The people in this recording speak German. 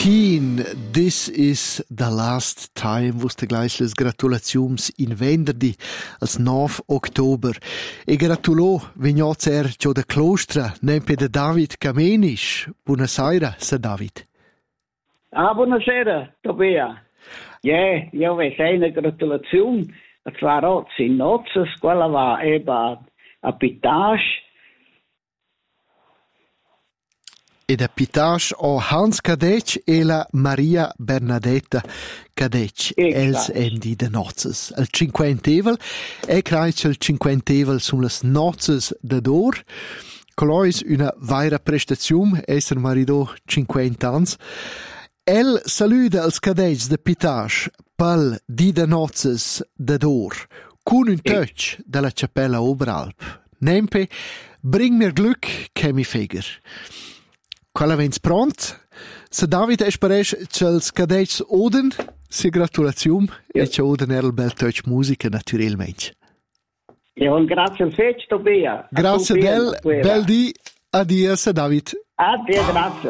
Teen, this is the last time. Vuste gleich les gratulaziums in venderdi, als 9 Oktober. E gratulo vignozer gio de Clostra, nempe de David Kamenisch. Buonasera, Sir David. Buonasera, Tobia. Ja, io vi sei una gratulazione. Het waren ook in Nozes, quella va eba a Pitage. E da Pitage o Hans Kadec e la Maria Bernadetta Kadec, els endi de Nozes. Il 50evel, e craic il 50evel sun las Nozes de Dor. Colois una vaira prestazione, esser marido 50 ans. El saluda als Kadec de Pitage pel di de Nozes de Dor, cun un touch della Cappella Oberalp. Nempe, bring mir Glück, Kemi Feger. Quella vens pront. Se David esperes ch'els Kadets oden, si gratulazium, e che oden era il bel touch musica naturalmente. Ja, un grazie al fetch, Tobia. Grazie del, bel di, addio, se David. Addio, grazie.